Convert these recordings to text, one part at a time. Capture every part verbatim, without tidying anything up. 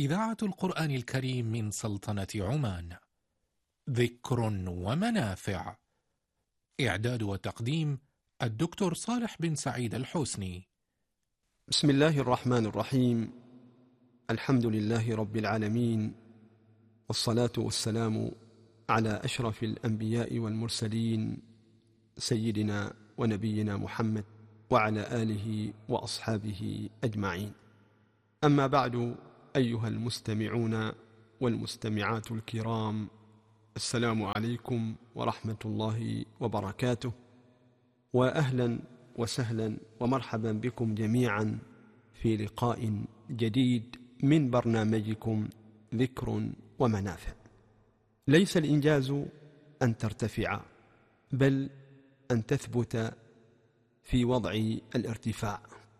إذاعة القرآن الكريم من سلطنة عمان. ذكر ومنافع. إعداد وتقديم الدكتور صالح بن سعيد الحسني. بسم الله الرحمن الرحيم. الحمد لله رب العالمين، والصلاة والسلام على أشرف الأنبياء والمرسلين سيدنا ونبينا محمد وعلى آله وأصحابه أجمعين. أما بعد، أيها المستمعون والمستمعات الكرام، السلام عليكم ورحمة الله وبركاته، وأهلا وسهلا ومرحبا بكم جميعا في لقاء جديد من برنامجكم ذكر ومنافع. ليس الإنجاز أن ترتفع، بل أن تثبت في وضع الارتفاع،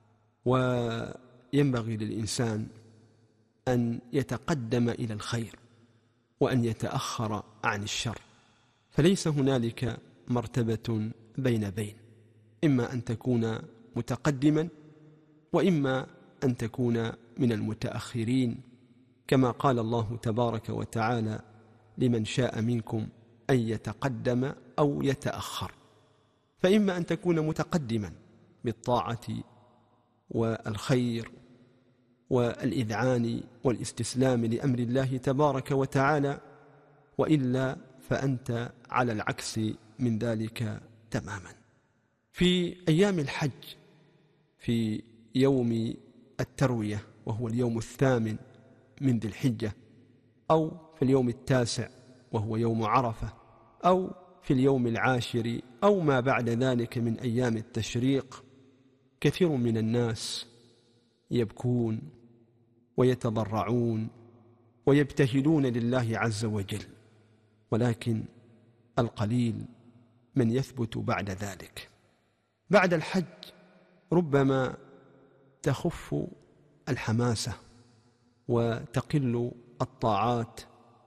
وينبغي للإنسان أن يتقدم إلى الخير وأن يتأخر عن الشر، فليس هنالك مرتبة بين بين، إما أن تكون متقدما وإما أن تكون من المتأخرين، كما قال الله تبارك وتعالى: لمن شاء منكم أن يتقدم أو يتأخر. فإما أن تكون متقدما بالطاعة والخير والإذعان والاستسلام لأمر الله تبارك وتعالى، وإلا فأنت على العكس من ذلك تماما. في أيام الحج، في يوم التروية وهو اليوم الثامن من ذي الحجة، أو في اليوم التاسع وهو يوم عرفة، أو في اليوم العاشر أو ما بعد ذلك من أيام التشريق، كثير من الناس يبكون ويتضرعون ويبتهلون لله عز وجل، ولكن القليل من يثبت بعد ذلك. بعد الحج ربما تخف الحماسة وتقل الطاعات،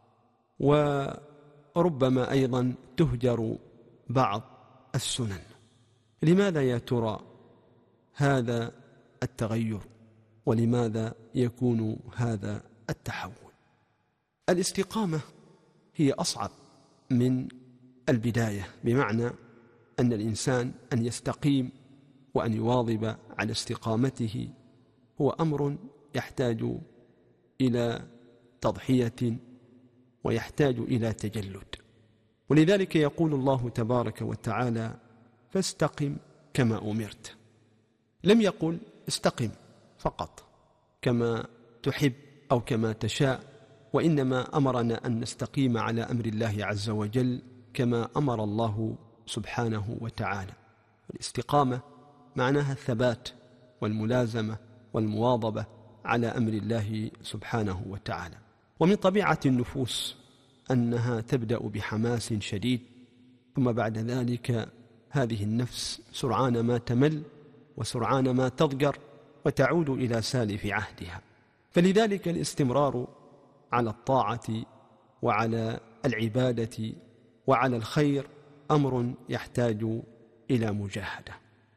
وربما أيضا تهجر بعض السنن. لماذا يا ترى هذا التغير؟ ولماذا يكون هذا التحول؟ الاستقامة هي أصعب من البداية، بمعنى أن الإنسان أن يستقيم وأن يواظب على استقامته هو أمر يحتاج إلى تضحية ويحتاج إلى تجلد. ولذلك يقول الله تبارك وتعالى: فاستقم كما أمرت. لم يقل استقم فقط كما تحب أو كما تشاء، وإنما أمرنا أن نستقيم على أمر الله عز وجل كما أمر الله سبحانه وتعالى. والاستقامة معناها الثبات والملازمة والمواظبة على أمر الله سبحانه وتعالى. ومن طبيعة النفوس أنها تبدأ بحماس شديد، ثم بعد ذلك هذه النفس سرعان ما تمل وسرعان ما تضجر وتعود إلى سالف عهدها. فلذلك الاستمرار على الطاعة وعلى العبادة وعلى الخير أمر يحتاج إلى مجاهدة.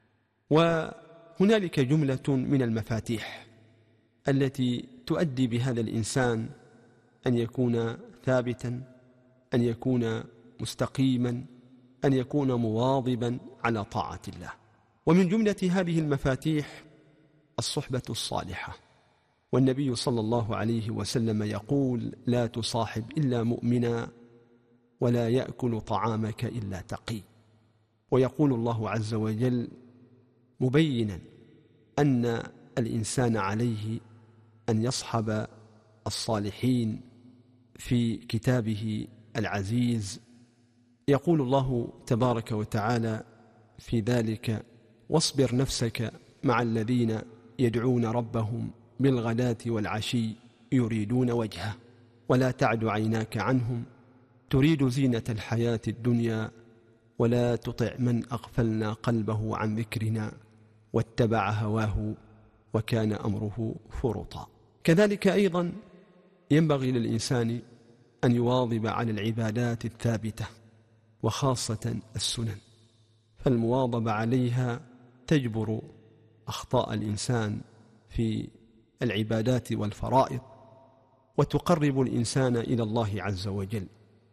وهنالك جملة من المفاتيح التي تؤدي بهذا الإنسان أن يكون ثابتا، أن يكون مستقيما، أن يكون مواظبا على طاعة الله. ومن جملة هذه المفاتيح الصحبة الصالحة. والنبي صلى الله عليه وسلم يقول: لا تصاحب إلا مؤمنا، ولا يأكل طعامك إلا تقي. ويقول الله عز وجل مبينا أن الإنسان عليه أن يصحب الصالحين في كتابه العزيز. يقول الله تبارك وتعالى في ذلك: واصبر نفسك مع الذين يدعون ربهم بالغداة والعشي يريدون وجهه، ولا تعد عيناك عنهم تريد زينة الحياة الدنيا، ولا تطع من أغفلنا قلبه عن ذكرنا واتبع هواه وكان أمره فرطا. كذلك أيضا ينبغي للإنسان أن يواظب على العبادات الثابتة، وخاصة السنن، فالمواظبة عليها تجبر أخطاء الإنسان في العبادات والفرائض، وتقرب الإنسان إلى الله عز وجل.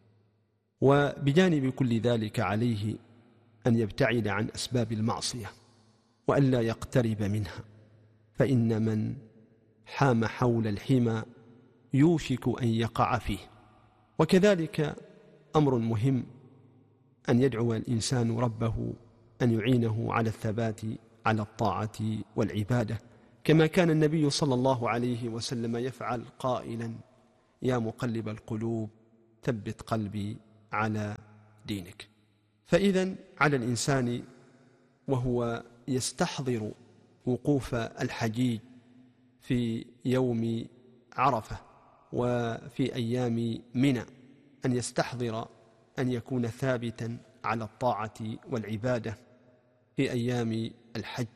وبجانب كل ذلك عليه أن يبتعد عن أسباب المعصية وألا يقترب منها، فإن من حام حول الحمى يوشك أن يقع فيه. وكذلك أمر مهم أن يدعو الإنسان ربه أن يعينه على الثبات على الطاعة والعبادة، كما كان النبي صلى الله عليه وسلم يفعل قائلا: يا مقلب القلوب ثبت قلبي على دينك. فإذن على الإنسان وهو يستحضر وقوف الحجيج في يوم عرفة وفي أيام منى أن يستحضر أن يكون ثابتا على الطاعة والعبادة في أيام الحج،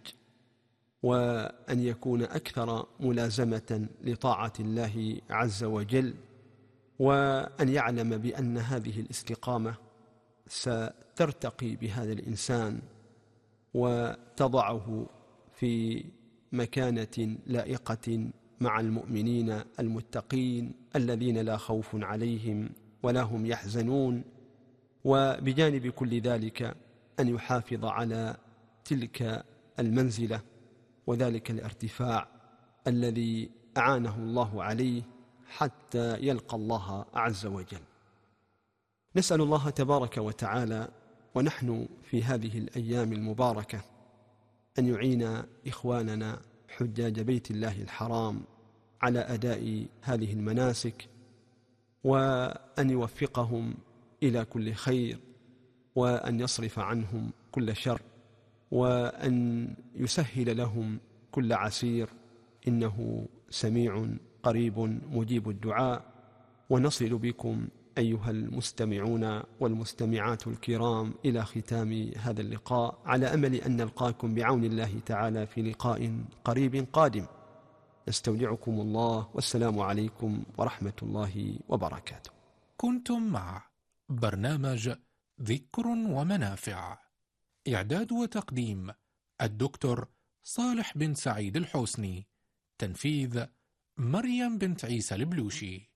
وأن يكون أكثر ملازمة لطاعة الله عز وجل، وأن يعلم بأن هذه الاستقامة سترتقي بهذا الإنسان وتضعه في مكانة لائقة مع المؤمنين المتقين الذين لا خوف عليهم ولا هم يحزنون. وبجانب كل ذلك أن يحافظ على تلك المنزلة وذلك الارتفاع الذي أعانه الله عليه حتى يلقى الله عز وجل. نسأل الله تبارك وتعالى ونحن في هذه الأيام المباركة أن يعين إخواننا حجاج بيت الله الحرام على أداء هذه المناسك، وأن يوفقهم إلى كل خير، وأن يصرف عنهم كل شر، وأن يسهل لهم كل عسير، إنه سميع قريب مجيب الدعاء. ونصل بكم أيها المستمعون والمستمعات الكرام إلى ختام هذا اللقاء، على أمل أن نلقاكم بعون الله تعالى في لقاء قريب قادم. نستودعكم الله، والسلام عليكم ورحمة الله وبركاته. كنتم مع برنامج ذكر ومنافع، إعداد وتقديم الدكتور صالح بن سعيد الحوسني، تنفيذ مريم بنت عيسى البلوشي.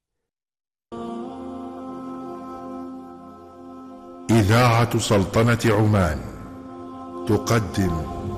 إذاعة سلطنة عمان تقدم